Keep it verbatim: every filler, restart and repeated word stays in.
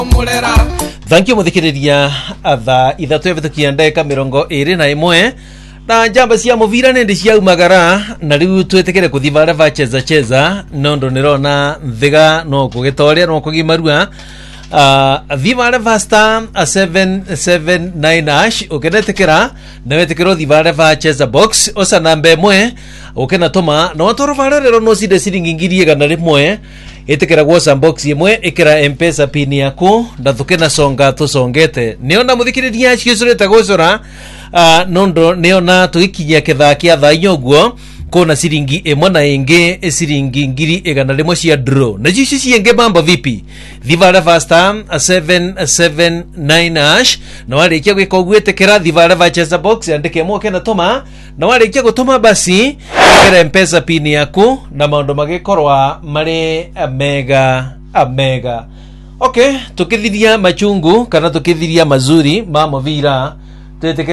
Thank you muthikiriria atha ithatu evitukia ndeka mirongo iri na imwe na njamba cia muvira nindi cia umagara na riu twetekere kuthivara va cheza cheza nondo nirona thiga no kugitoria no kugimarua uh, vivare va star seven seven nine hash ukenetekera na wetekero thivare va cheza box osa namba imwe ukena toma no torofare rero no side siringi ngiri igana rimwe itekera gwosa box imwe ikera M-Pesa pin yaku ndathukena songa tusongete niona muthikiriria ciusureta gocora uh, nondo niona tuikinya ketha kia thayoguo kona siringi imwe na ingi siringi ngiri igana rimwe cia draw na jici cienge mambo vipi thivara fasta seven seven nine hash na warikia gwika ugwetekera thivara va cheza box andike mo kena toma na warikia gutoma basi ikera M-Pesa pin yaku na maundu magikorwa mari mega mega. Okay, tukithiria machungu kana tukithiria mazuri ma mavira tweteke